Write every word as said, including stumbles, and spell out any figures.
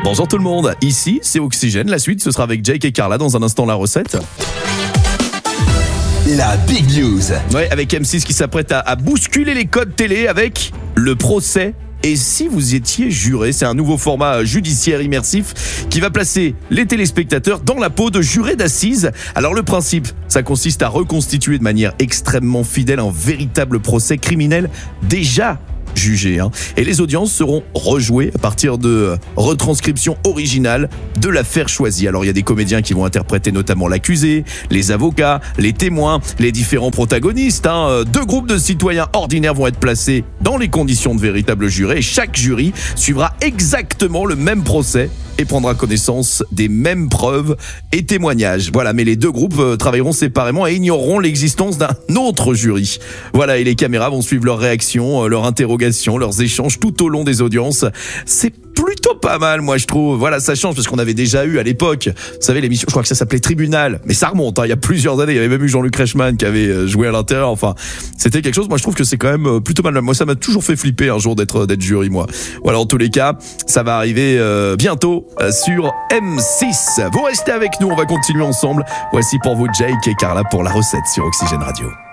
Bonjour tout le monde, ici c'est Oxygène, la suite ce sera avec Jake et Carla dans un instant la recette. La Big News. Ouais, avec M six qui s'apprête à, à bousculer les codes télé avec le procès. Et si vous étiez juré, c'est un nouveau format judiciaire immersif qui va placer les téléspectateurs dans la peau de jurés d'assises. Alors le principe, ça consiste à reconstituer de manière extrêmement fidèle un véritable procès criminel déjà jugé. Hein. Et les audiences seront rejouées à partir de retranscriptions originales de l'affaire choisie. Alors il y a des comédiens qui vont interpréter notamment l'accusé, les avocats, les témoins, les différents protagonistes. Hein. Deux groupes de citoyens ordinaires vont être placés dans les conditions de véritables jurés. Et chaque jury suivra exactement le même procès et prendra connaissance des mêmes preuves et témoignages. Voilà, mais les deux groupes euh, travailleront séparément et ignoreront l'existence d'un autre jury. Voilà, et les caméras vont suivre leurs réactions, euh, leurs interrogations, leurs échanges tout au long des audiences. C'est plutôt pas mal, moi, je trouve. Voilà, ça change parce qu'on avait déjà eu à l'époque, vous savez, l'émission, je crois que ça s'appelait Tribunal, mais ça remonte, hein, il y a plusieurs années. Il y avait même eu Jean-Luc Reichmann qui avait joué à l'intérieur. Enfin, c'était quelque chose. Moi, je trouve que c'est quand même plutôt mal. Moi, ça m'a toujours fait flipper un jour d'être d'être jury, moi. Voilà, en tous les cas, ça va arriver euh, bientôt euh, sur M six. Vous restez avec nous, on va continuer ensemble. Voici pour vous Jake et Carla pour la recette sur Oxygène Radio.